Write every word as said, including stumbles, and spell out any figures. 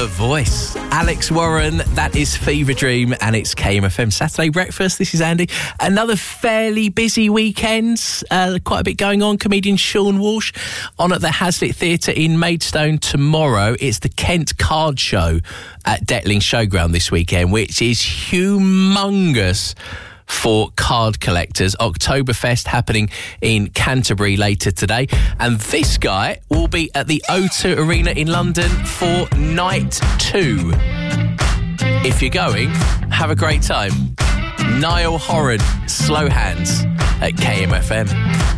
The Voice. Alex Warren, that is Fever Dream, and it's K M F M Saturday Breakfast. This is Andy. Another fairly busy weekend. Uh, quite a bit going on. Comedian Sean Walsh on at the Hazlitt Theatre in Maidstone tomorrow. It's the Kent Card Show at Detling Showground this weekend, which is humongous for card collectors. Oktoberfest happening in Canterbury later today. And this guy will be at the O two Arena in London for night two. If you're going, have a great time. Niall Horan, Slow Hands at K M F M.